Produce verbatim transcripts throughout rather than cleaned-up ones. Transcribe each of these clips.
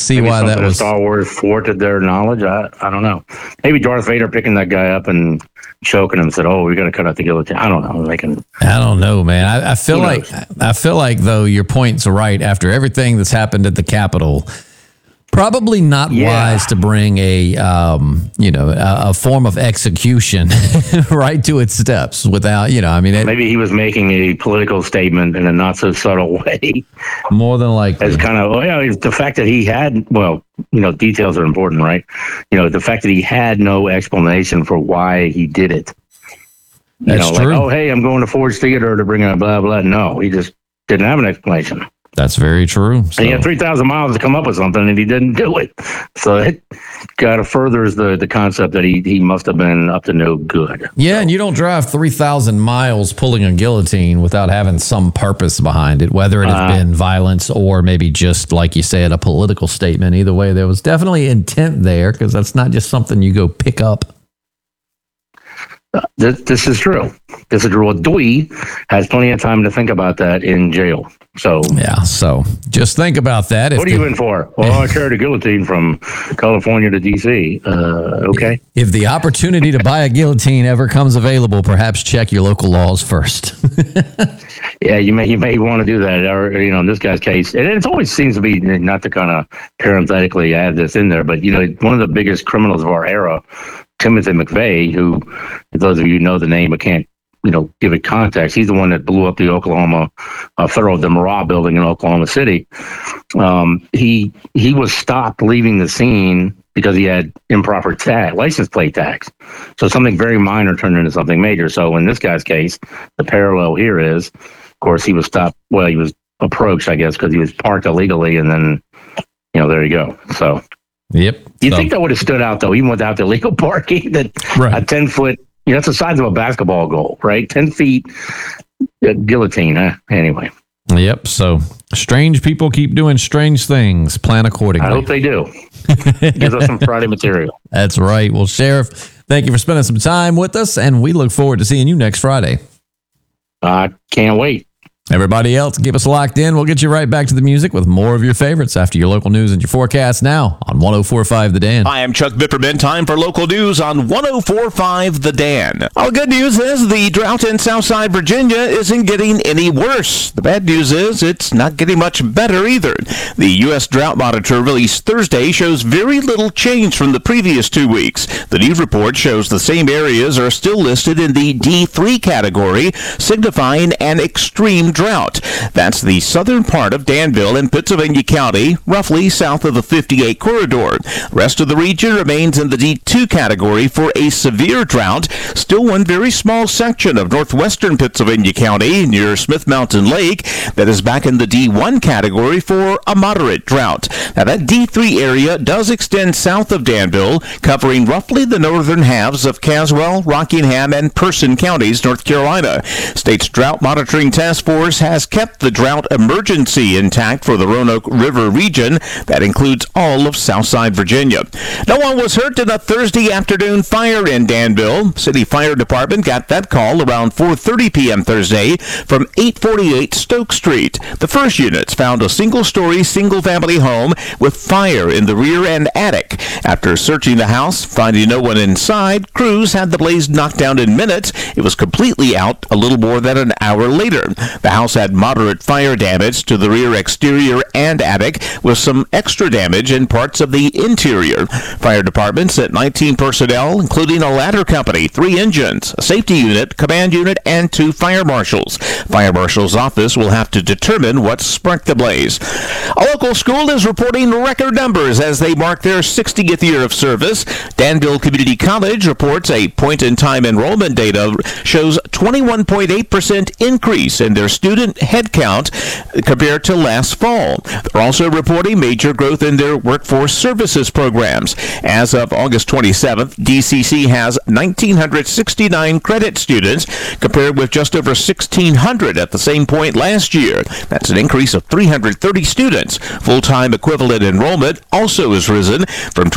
see Maybe why that something in was. Star Wars thwarted their knowledge. I, I don't know. Maybe Darth Vader picking that guy up and choking him said, "Oh, we got to cut out the guillotine." I don't know. They can. I don't know, man. I, I feel like I feel like though your point's right. After everything that's happened at the Capitol, probably not Yeah. wise to bring a um, you know a, a form of execution right to its steps without you know. I mean, it, Maybe he was making a political statement in a not so subtle way. more than likely. As kind of, well, yeah, the fact that he had, well, you know, details are important, right? You know, the fact that he had no explanation for why he did it. You That's know, true. like, oh, hey, I'm going to Ford's Theater to bring a blah, blah. No, he just didn't have an explanation. That's very true. So. And he had three thousand miles to come up with something, and he didn't do it. So it kind of furthers the, the concept that he, he must have been up to no good. Yeah, and you don't drive three thousand miles pulling a guillotine without having some purpose behind it, whether it has Uh, been violence or maybe just, like you said, a political statement. Either way, there was definitely intent there because that's not just something you go pick up. This, this is true. This is true. Dewey has plenty of time to think about that in jail. So, Yeah, so just think about that. If what are you the, in for? Well, I carried a guillotine from California to D C. Uh, okay. if the opportunity to buy a guillotine ever comes available, perhaps check your local laws first. Yeah, you may you may want to do that, or you know, in this guy's case, and it always seems to be, not to kind of parenthetically add this in there, but you know, one of the biggest criminals of our era, Timothy McVeigh, who, those of you know the name but can't, you know, give it context. He's the one that blew up the Oklahoma uh, Federal Demerara building in Oklahoma City. Um, he he was stopped leaving the scene because he had improper tag, license plate tags. So something very minor turned into something major. So in this guy's case, the parallel here is, of course, he was stopped. Well, he was approached, I guess, because he was parked illegally, and then, you know, there you go. So. Yep. You so, think that would have stood out, though, even without the illegal parking, that Right. a ten-foot, you know, that's the size of a basketball goal, right? ten feet, uh, guillotine, huh? Anyway. Yep. So strange people keep doing strange things. Plan accordingly. I hope they do. Gives us some Friday material. That's right. Well, Sheriff, thank you for spending some time with us, and we look forward to seeing you next Friday. I uh, can't wait. Everybody else, keep us locked in. We'll get you right back to the music with more of your favorites after your local news and your forecast now on one oh four point five The Dan. Hi, I'm Chuck Bipperman. Time for local news on one oh four point five The Dan. All good news is the drought in Southside Virginia isn't getting any worse. The bad news is it's not getting much better either. The U S Drought Monitor released Thursday shows very little change from the previous two weeks. The new report shows the same areas are still listed in the D three category, signifying an extreme drought. That's the southern part of Danville in Pittsylvania County, roughly south of the fifty-eight corridor. The rest of the region remains in the D two category for a severe drought. Still one very small section of northwestern Pittsylvania County near Smith Mountain Lake that is back in the D one category for a moderate drought. Now that D three area does extend south of Danville, covering roughly the northern halves of Caswell, Rockingham, and Person counties, North Carolina. State's Drought Monitoring Task Force has kept the drought emergency intact for the Roanoke River region. That includes all of Southside Virginia. No one was hurt in a Thursday afternoon fire in Danville. City Fire Department got that call around four thirty p.m. Thursday from eight forty-eight Stoke Street. The first units found a single-story, single-family home with fire in the rear and attic. After searching the house, finding no one inside, crews had the blaze knocked down in minutes. It was completely out a little more than an hour later. The house had moderate fire damage to the rear exterior and attic, with some extra damage in parts of the interior. Fire department sent nineteen personnel, including a ladder company, three engines, a safety unit, command unit, and two fire marshals. Fire marshal's office will have to determine what sparked the blaze. A local school is reporting record numbers as they mark their sixtieth year of service. Danville Community College reports a point-in-time enrollment data shows twenty-one point eight percent increase in their student headcount compared to last fall. They're also reporting major growth in their workforce services programs. As of August twenty-seventh, D C C has one thousand nine hundred sixty-nine credit students compared with just over sixteen hundred at the same point last year. That's an increase of three hundred thirty students. Full-time equivalent enrollment also has risen from twelve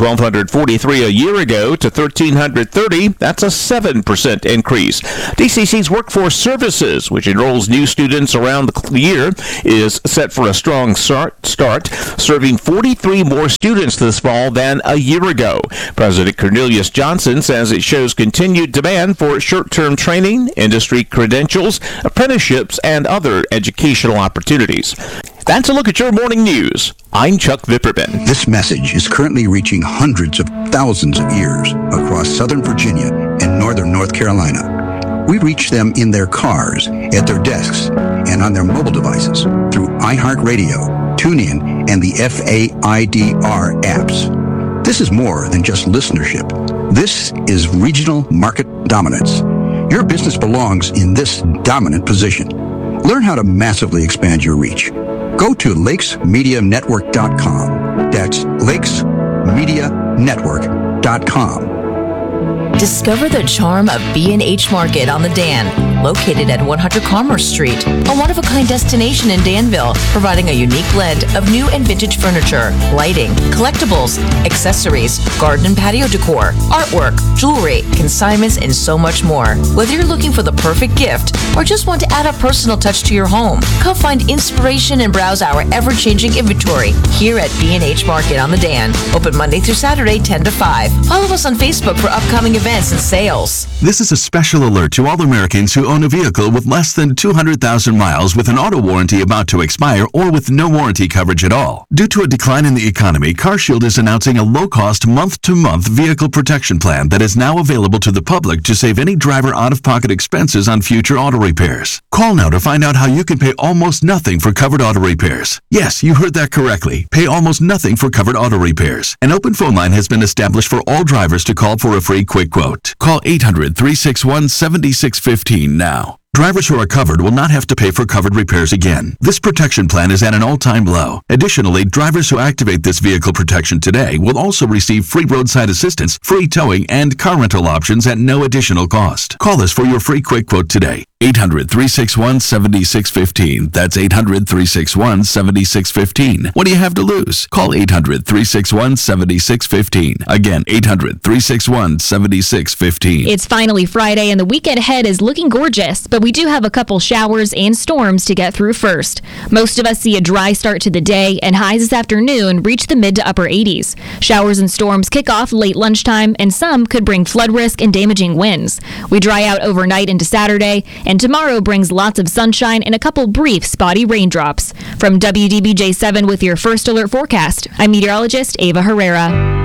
twelve forty-three a year ago to one thousand three hundred thirty. That's a seven percent increase. D C C's Workforce Services, which enrolls new students around the year, is set for a strong start, start, serving forty-three more students this fall than a year ago. President Cornelius Johnson says it shows continued demand for short-term training, industry credentials, apprenticeships, and other educational opportunities. That's a look at your morning news. I'm Chuck Vipperman. This message is currently reaching hundreds of thousands of ears across Southern Virginia and Northern North Carolina. We reach them in their cars, at their desks, and on their mobile devices through iHeartRadio, TuneIn, and the F A I D R apps. This is more than just listenership. This is regional market dominance. Your business belongs in this dominant position. Learn how to massively expand your reach. Go to lakes media network dot com. That's lakes media network dot com. Discover the charm of B and H Market on the Dan, located at one hundred Commerce Street, a one-of-a-kind destination in Danville, providing a unique blend of new and vintage furniture, lighting, collectibles, accessories, garden and patio decor, artwork, jewelry, consignments, and so much more. Whether you're looking for the perfect gift or just want to add a personal touch to your home, come find inspiration and browse our ever-changing inventory here at B and H Market on the Dan, open Monday through Saturday, ten to five. Follow us on Facebook for upcoming events and sales. This is a special alert to all Americans who own a vehicle with less than two hundred thousand miles with an auto warranty about to expire or with no warranty coverage at all. Due to a decline in the economy, CarShield is announcing a low-cost month-to-month vehicle protection plan that is now available to the public to save any driver out-of-pocket expenses on future auto repairs. Call now to find out how you can pay almost nothing for covered auto repairs. Yes, you heard that correctly. Pay almost nothing for covered auto repairs. An open phone line has been established for all drivers to call for a free quick quote. Call eight hundred, three six one, seven six one five now. Drivers who are covered will not have to pay for covered repairs again. This protection plan is at an all-time low. Additionally, drivers who activate this vehicle protection today will also receive free roadside assistance, free towing, and car rental options at no additional cost. Call us for your free quick quote today. eight hundred, three six one, seven six one five. That's eight hundred, three six one, seven six one five. What do you have to lose? Call eight hundred, three six one, seven six one five. Again, eight hundred, three six one, seven six one five. It's finally Friday and the weekend ahead is looking gorgeous, but we do have a couple showers and storms to get through first. Most of us see a dry start to the day, and highs this afternoon reach the mid to upper eighties. Showers and storms kick off late lunchtime, and some could bring flood risk and damaging winds. We dry out overnight into Saturday, and tomorrow brings lots of sunshine and a couple brief spotty raindrops. From W D B J seven with your first alert forecast, I'm meteorologist Ava Herrera.